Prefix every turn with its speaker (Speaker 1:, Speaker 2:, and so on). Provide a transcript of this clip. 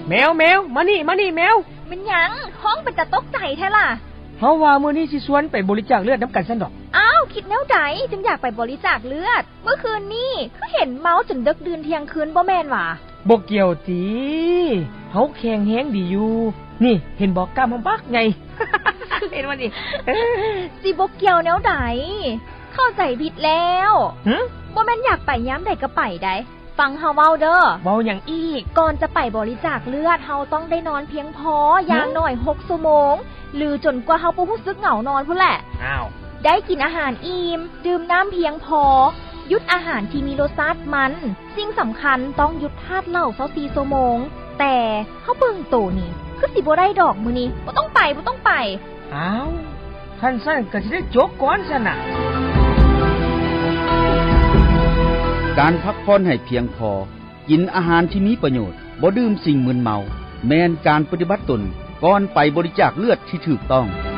Speaker 1: แมวมานี่แมว
Speaker 2: มันหยังห้องเป็นตะตกใจแท้ล่ะ
Speaker 1: เฮาว่ามื้อนี้สิชวนไปบริจาคเลือดนํกันซั่นดอก
Speaker 2: อ้าวคิดแนวใดจึงอยากไปบริจาคเลือดเมื่อคืนนี้คือเห็นเมาจนดึกดื่นเที่ยงคืนบ่แม่นหว่า
Speaker 1: บ่เกี่ยวติเฮาแข็งแฮงดีอยู่นี่เห็นบ่กล้ามบักไง เห็นมันดิ
Speaker 2: สิบ่เกี่ยวแนวใดเข้าใจผิดแล้วบ่แม่นอยากไปยามใดก็ไปได้ฟังเฮาเว้าเด้อ
Speaker 1: เว้าหยังอีก
Speaker 2: ก่อนจะไปบริจาคเลือดเฮาต้องได้นอนเพียงพออย่างน้อย6ชั่วโมงหรือจนกว่าเฮาบ่รู้สึกเหงานอนพุ่นแหละ
Speaker 1: อ้าว
Speaker 2: ได้กินอาหารอิ่มดื่มน้ำเพียงพอหยุดอาหารที่มีรสชาติมันสิ่งสำคัญต้องหยุดทาสเหล้า24ชั่วโมงแต่เฮาเบิ่งโตนี่คือสิบ่ได้ดอกมื้อนี้บ่ต้องไป
Speaker 1: อ้าวท่านซั่นก็สิได้จบก่อนซั่นน่ะ
Speaker 3: การพักผ่อนให้เพียงพอกินอาหารที่มีประโยชน์บ่ดื่มสิ่งมึนเมาแม้นการปฏิบัติตนก่อนไปบริจาคเลือดที่ถูกต้อง